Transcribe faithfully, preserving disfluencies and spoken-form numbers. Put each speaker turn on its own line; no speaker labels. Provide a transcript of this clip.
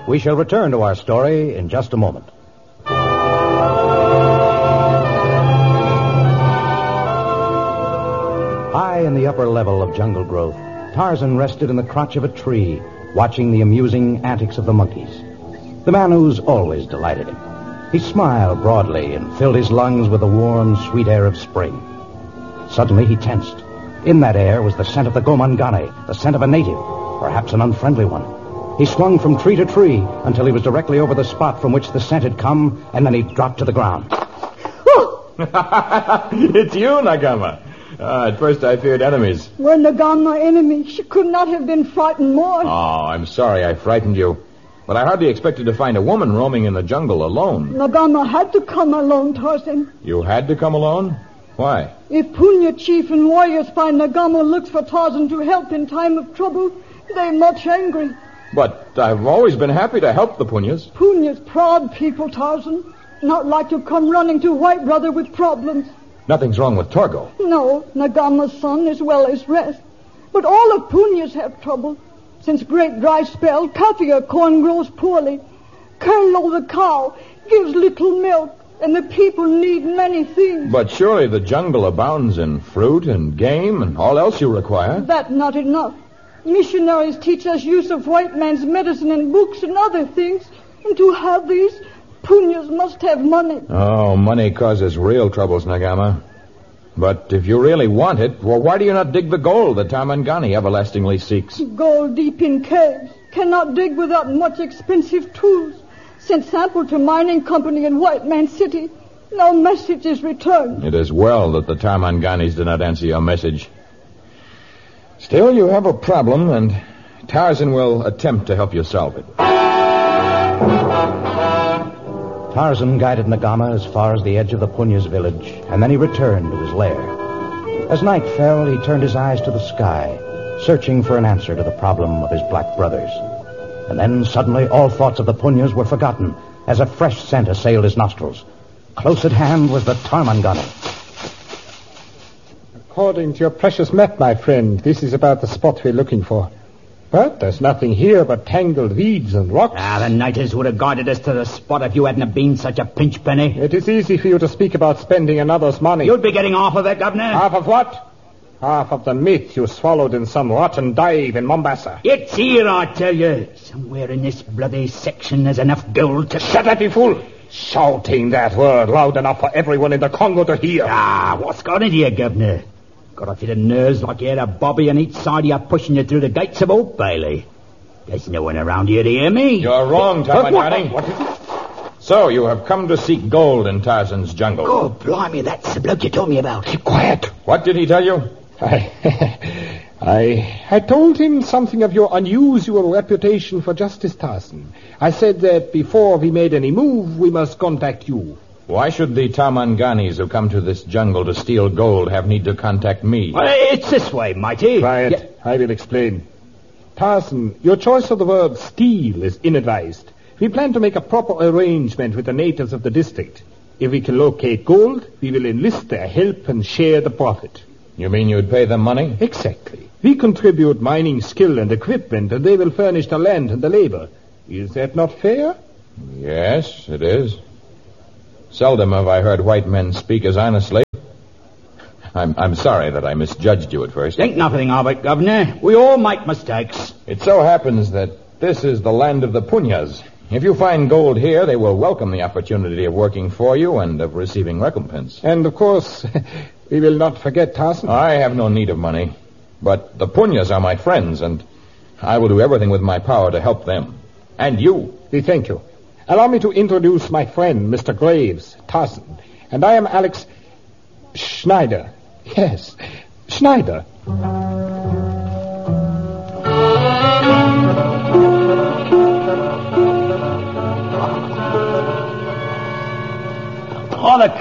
We shall return to our story in just a moment. High in the upper level of jungle growth, Tarzan rested in the crotch of a tree, watching the amusing antics of the monkeys. The Manus always delighted him. He smiled broadly and filled his lungs with the warm, sweet air of spring. Suddenly he tensed. In that air was the scent of the Gomangani, the scent of a native, perhaps an unfriendly one. He swung from tree to tree until he was directly over the spot from which the scent had come, and then he dropped to the ground.
It's you, Nagama. Uh, at first I feared enemies.
Were Nagama enemies, she could not have been frightened more.
Oh, I'm sorry I frightened you. But I hardly expected to find a woman roaming in the jungle alone.
Nagama had to come alone, Tarzan.
You had to come alone? Why?
If Punya chief and warriors find Nagama looks for Tarzan to help in time of trouble, they're much angry.
But I've always been happy to help the Punyas.
Punya's proud people, Tarzan. Not like to come running to White Brother with problems.
Nothing's wrong with Torgo.
No, Nagama's son as well as rest. But all of Punya's have trouble. Since great dry spell, Kafia corn grows poorly. Kurlo the cow gives little milk, and the people need many things.
But surely the jungle abounds in fruit and game and all else you require.
That not enough. Missionaries teach us use of white man's medicine and books and other things. And to have these, Punyas must have money.
Oh, money causes real troubles, Nagama. But if you really want it, well, why do you not dig the gold that Tarmangani everlastingly seeks?
Gold deep in caves. Cannot dig without much expensive tools. Sent sample to mining company in White Man City. No message is returned.
It is well that the Tarmanganis did not answer your message. Still, you have a problem, and Tarzan will attempt to help you solve it.
Tarzan guided Nagama as far as the edge of the Punya's village, and then he returned to his lair. As night fell, he turned his eyes to the sky, searching for an answer to the problem of his black brothers. And then, suddenly, all thoughts of the Punyas were forgotten, as a fresh scent assailed his nostrils. Close at hand was the Tarmangani.
According to your precious map, my friend, this is about the spot we're looking for. But there's nothing here but tangled weeds and rocks.
Ah, the natives would have guided us to the spot if you hadn't been such a pinch penny.
It is easy for you to speak about spending another's money.
You'd be getting half of it, Governor.
Half of what? Half of the myth you swallowed in some rotten dive in Mombasa.
It's here, I tell you. Somewhere in this bloody section there's enough gold to...
Shut up, you fool! Shouting that word loud enough for everyone in the Congo to hear.
Ah, what's got into you, Governor? Got a fit of nerves like you had a bobby on each side of you pushing you through the gates of Old Bailey. There's no one around here to hear me.
You're wrong, Tarmangani.
What, what is it?
So, you have come to seek gold in Tarzan's jungle.
Oh, blimey, that's the bloke you told me about.
Keep quiet.
What did he tell you?
I, I, I told him something of your unusual reputation for justice, Tarzan. I said that before we made any move, we must contact you.
Why should the Tarmanganis who come to this jungle to steal gold have need to contact me?
Well, it's this way, matey.
Quiet.
Yeah.
I will explain. Tarzan, your choice of the word steal is ill-advised. We plan to make a proper arrangement with the natives of the district. If we can locate gold, we will enlist their help and share the profit.
You mean you'd pay them money?
Exactly. We contribute mining skill and equipment, and they will furnish the land and the labor. Is that not fair?
Yes, it is. Seldom have I heard white men speak as honestly. I'm, I'm sorry that I misjudged you at first.
Think nothing of it, Governor. We all make mistakes.
It so happens that this is the land of the Punyas. If you find gold here, they will welcome the opportunity of working for you and of receiving recompense.
And, of course, we will not forget Tarzan.
I have no need of money. But the Punyas are my friends, and I will do everything with my power to help them. And you.
We thank you. Allow me to introduce my friend, Mister Graves, Tarzan. And I am Alex Schneider. Yes, Schneider.